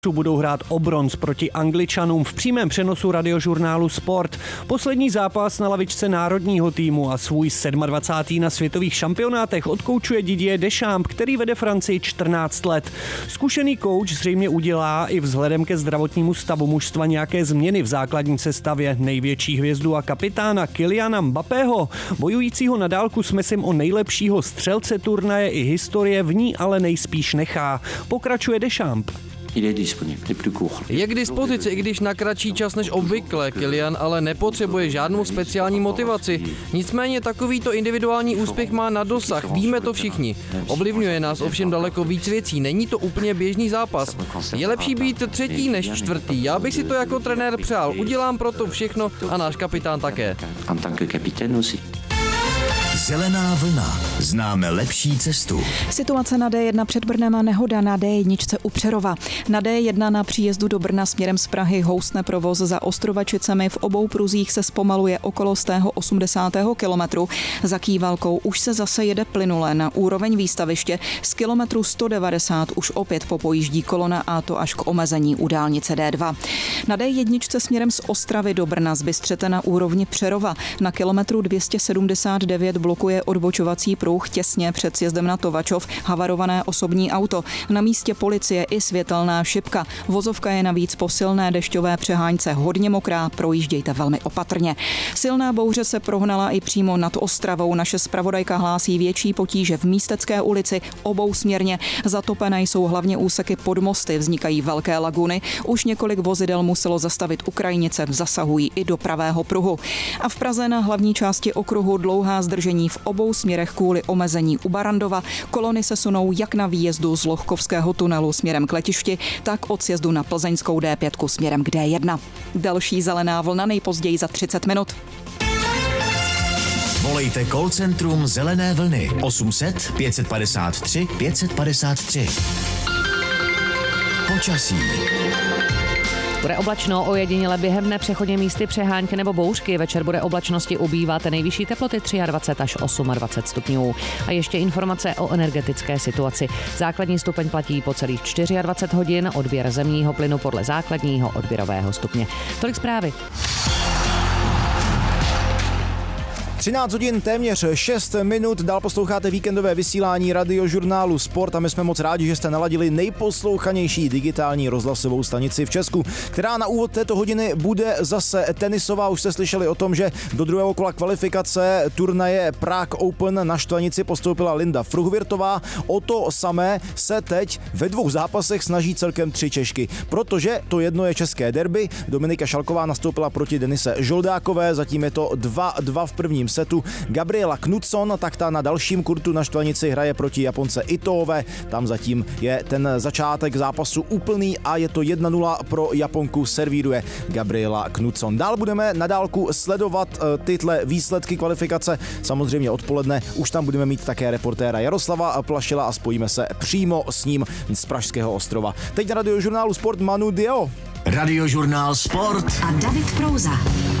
Budou hrát o bronz proti Angličanům v přímém přenosu radiožurnálu Sport. Poslední zápas na lavičce národního týmu a svůj 27. na světových šampionátech odkoučuje Didier Deschamps, který vede Francii 14 let. Zkušený kouč zřejmě udělá i vzhledem ke zdravotnímu stavu mužstva nějaké změny v základní sestavě. Největší hvězdu a kapitána Kyliana Mbappého, bojujícího na dálku s Messim o nejlepšího střelce turnaje i historie, v ní ale nejspíš nechá. Pokračuje Deschamps. Je k dispozici, i když na kratší čas než obvykle. Kylian ale nepotřebuje žádnou speciální motivaci. Nicméně takovýto individuální úspěch má na dosah, víme to všichni. Ovlivňuje nás ovšem daleko víc věcí, není to úplně běžný zápas. Je lepší být třetí než čtvrtý, já bych si to jako trenér přál, udělám proto všechno a náš kapitán také. Zelená vlna. Známe lepší cestu. Situace na D1 před Brnem a nehoda na D1 u Přerova. Na D1 na příjezdu do Brna směrem z Prahy housne provoz za Ostrovačicemi. V obou pruzích se zpomaluje okolo 180. kilometru. Za Kývalkou už se zase jede plynule na úroveň výstaviště. Z kilometru 190 už opět popojíždí kolona a to až k omezení u dálnice D2. Na D1 směrem z Ostravy do Brna zbystřete na úrovni Přerova. Na kilometru 279 blokuje odbočovací pruh těsně před sjezdem na Tovačov havarované osobní auto. Na místě policie i světelná šipka. Vozovka je navíc po silné dešťové přehánce hodně mokrá, projíždějte velmi opatrně. Silná bouře se prohnala i přímo nad Ostravou. Naše zpravodajka hlásí větší potíže v Místecké ulici obousměrně. Zatopené jsou hlavně úseky pod mosty, vznikají velké laguny. Už několik vozidel muselo zastavit u krajnice, zasahují i do pravého pruhu. A v Praze na hlavní části okruhu dlouhá zdržení v obou směrech kvůli omezení u Barandova. Kolony se sunou jak na výjezdu z Lohkovského tunelu směrem k letišti, tak od sjezdu na plzeňskou D5 směrem k D1. Další zelená vlna nejpozději za 30 minut. Volejte call centrum Zelené vlny 800 553 553. Počasí. Bude oblačno, ojediněle během dne přechodně místy přehánky nebo bouřky. Večer bude oblačnosti ubývat, nejvyšší teploty 23 až 28 stupňů. A ještě informace o energetické situaci. Základní stupeň platí po celých 24 hodin, odběr zemního plynu podle základního odběrového stupně. Tolik zprávy. 13 hodin, téměř 6 minut, dál posloucháte víkendové vysílání radiožurnálu Sport a my jsme moc rádi, že jste naladili nejposlouchanější digitální rozhlasovou stanici v Česku, která na úvod této hodiny bude zase tenisová. Už jste slyšeli o tom, že do druhého kola kvalifikace turnaje Prague Open na štvanici postoupila Linda Fruhvirtová. O to samé se teď ve dvou zápasech snaží celkem 3 Češky, protože to jedno je české derby. Dominika Šalková nastoupila proti Denise Žoldákové, zatím je to 2-2 v prvním setu. Gabriela Knutsson, tak ta na dalším kurtu na štvanici hraje proti Japonce Itoové. Tam zatím je ten začátek zápasu úplný a je to 1-0 pro Japonku, servíruje Gabriela Knutsson. Dál budeme na dálku sledovat tyhle výsledky kvalifikace. Samozřejmě odpoledne už tam budeme mít také reportéra Jaroslava Plašila a spojíme se přímo s ním z Pražského ostrova. Teď na radiožurnálu Sport Manu Dio. Radiožurnál Sport a David Prouza.